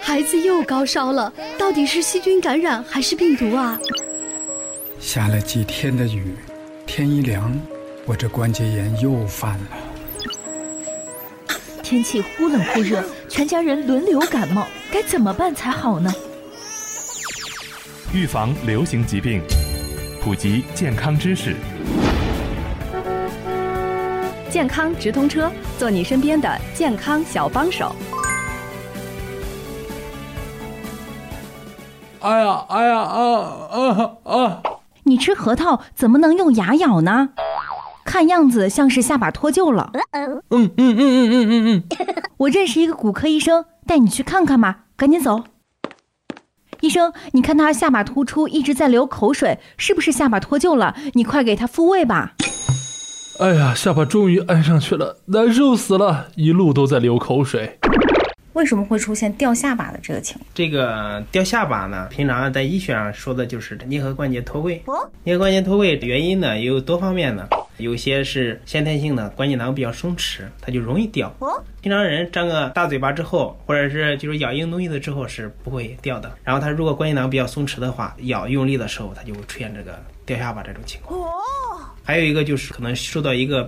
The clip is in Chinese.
孩子又高烧了，到底是细菌感染还是病毒啊？ 下了几天的雨，天一凉，我这关节炎又犯了。 天气忽冷忽热，全家人轮流感冒，该怎么办才好呢？ 预防流行疾病，普及健康知识。 健康直通车，做你身边的健康小帮手。 哎呀你吃核桃怎么能用牙咬呢？看样子像是下巴脱臼了。我认识一个骨科医生，带你去看看吧，赶紧走。医生，你看他下巴突出，一直在流口水，是不是下巴脱臼了？你快给他复位吧。 哎呀，下巴终于安上去了，难受死了，一路都在流口水。 为什么会出现掉下巴的这个情况？ 这个掉下巴呢，平常在医学上说的就是颞颌关节脱位。颞颌关节脱位原因呢也有多方面的，有些是先天性的关节囊比较松弛，它就容易掉。平常人张个大嘴巴之后，或者是就是咬硬东西的之后是不会掉的。然后它如果关节囊比较松弛的话，咬用力的时候，它就会出现这个掉下巴这种情况。还有一个就是可能受到一个